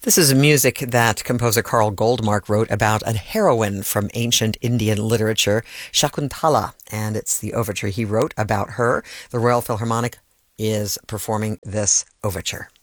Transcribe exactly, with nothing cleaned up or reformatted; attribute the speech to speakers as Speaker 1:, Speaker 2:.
Speaker 1: This is music that composer Carl Goldmark wrote about a heroine from ancient Indian literature, Shakuntala, and it's the overture he wrote about her. The Royal Philharmonic is performing this overture.